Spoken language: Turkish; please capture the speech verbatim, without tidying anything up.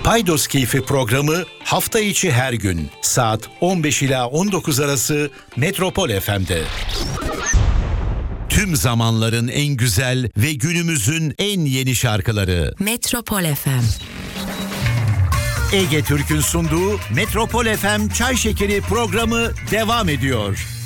Paydos Keyfi programı hafta içi her gün saat on beş ila on dokuz arası Metropol F M'de. Tüm zamanların en güzel ve günümüzün en yeni şarkıları. Metropol F M. Ege Türk'ün sunduğu Metropol F M Çay Şekeri programı devam ediyor.